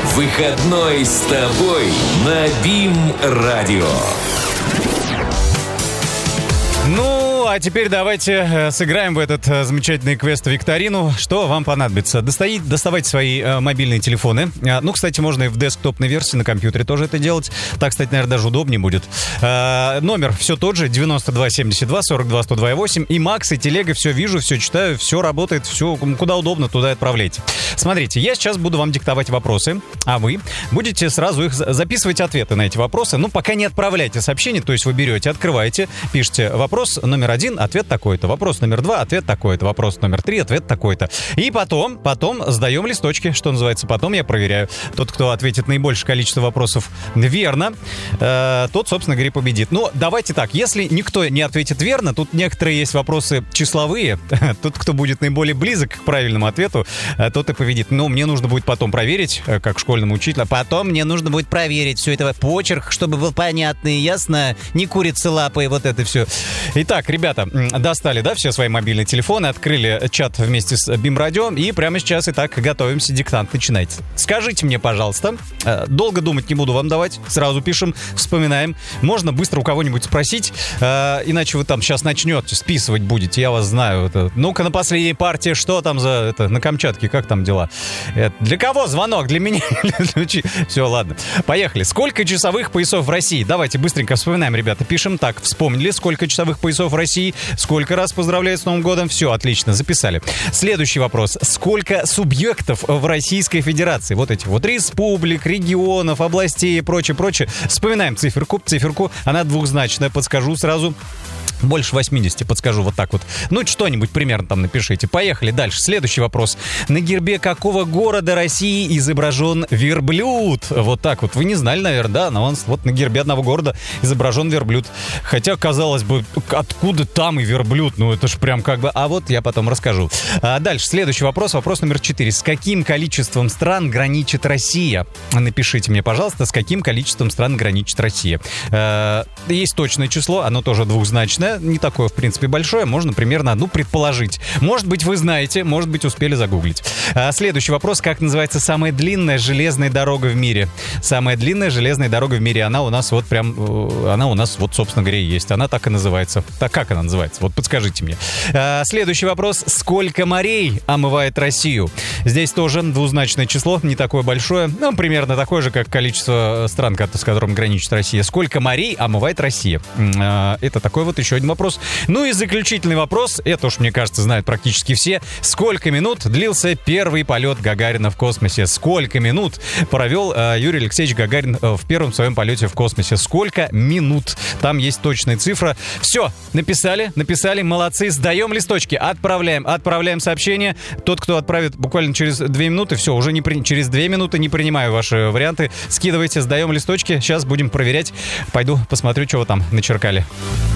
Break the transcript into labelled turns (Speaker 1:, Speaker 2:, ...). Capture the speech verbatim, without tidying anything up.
Speaker 1: Выходной с тобой на БИМ-радио.
Speaker 2: Ну, а теперь давайте э, сыграем в этот э, замечательный квест-викторину. Что вам понадобится? Достои, доставайте свои э, мобильные телефоны. Э, ну, кстати, можно и в десктопной версии на компьютере тоже это делать. Так, кстати, наверное, даже удобнее будет. Э, номер все тот же, девяносто два семьдесят два сорок два сто два восемь. И Макс, и телега, все вижу, все читаю, все работает, все куда удобно, туда и отправляйте. Смотрите, я сейчас буду вам диктовать вопросы, а вы будете сразу их записывать, ответы на эти вопросы. Ну, пока не отправляйте сообщение, то есть вы берете, открываете, пишите вопрос номер один, ответ такой-то, вопрос номер два, ответ такой-то, вопрос номер три, ответ такой-то. И потом, потом сдаем листочки, что называется, потом я проверяю. Тот, кто ответит наибольшее количество вопросов верно, э, тот, собственно говоря, победит. Но давайте так, если никто не ответит верно, тут некоторые есть вопросы числовые, тот, кто будет наиболее близок к правильному ответу, тот и победит. Но мне нужно будет потом проверить, как школьному учителю, потом мне нужно будет проверить все это, почерк, чтобы был понятный, ясно, не курица лапой, вот это все. Итак, ребята, достали, да, все свои мобильные телефоны, открыли чат вместе с БИМ-радио, и прямо сейчас, итак, готовимся, диктант начинается. Скажите мне, пожалуйста, долго думать не буду вам давать, сразу пишем, вспоминаем. Можно быстро у кого-нибудь спросить, иначе вы там сейчас начнете, списывать будете, я вас знаю. Это. Ну-ка, на последней партии, что там за, это, на Камчатке, как там дела? Это, для кого звонок? Для меня? Все, ладно. Поехали. Сколько часовых поясов в России? Давайте быстренько вспоминаем, ребята. Пишем так. Вспомнили, сколько часовых поясов в России? Сколько раз поздравляют с Новым годом? Все, отлично, записали. Следующий вопрос. Сколько субъектов в Российской Федерации? Вот эти вот республик, регионов, областей и прочее, прочее. Вспоминаем циферку. Циферку. Она двухзначная. Подскажу сразу. Больше восьмидесяти, подскажу вот так вот. Ну, что-нибудь примерно там напишите. Поехали дальше. Следующий вопрос. На гербе какого города России изображен верблюд? Вот так вот. Вы не знали, наверное, да? Но он, вот на гербе одного города изображен верблюд. Хотя, казалось бы, откуда там и верблюд? Ну, это ж прям как бы... А вот я потом расскажу. А дальше. Следующий вопрос. Вопрос номер четыре. С каким количеством стран граничит Россия? Напишите мне, пожалуйста, с каким количеством стран граничит Россия. Есть точное число. Оно тоже двухзначное. Не такое, в принципе, большое. Можно примерно одну предположить. Может быть, вы знаете, может быть, успели загуглить. А следующий вопрос. Как называется самая длинная железная дорога в мире? Самая длинная железная дорога в мире. Она у нас вот прям... Она у нас вот, собственно говоря, есть. Она так и называется. Так как она называется? Вот подскажите мне. А следующий вопрос. Сколько морей омывает Россию? Здесь тоже двузначное число. Не такое большое. Ну, примерно такое же, как количество стран, с которым граничит Россия. Сколько морей омывает Россия? А, это такой вот еще один вопрос. Ну и заключительный вопрос, это уж, мне кажется, знают практически все. Сколько минут длился первый полет Гагарина в космосе? Сколько минут провел э, Юрий Алексеевич Гагарин э, в первом своем полете в космосе? Сколько минут? Там есть точная цифра. Все, написали, написали, молодцы. Сдаем листочки, отправляем, отправляем сообщение. Тот, кто отправит буквально через две минуты, все, уже не при... через две минуты не принимаю ваши варианты. Скидывайте, сдаем листочки. Сейчас будем проверять. Пойду посмотрю, что вы там начеркали.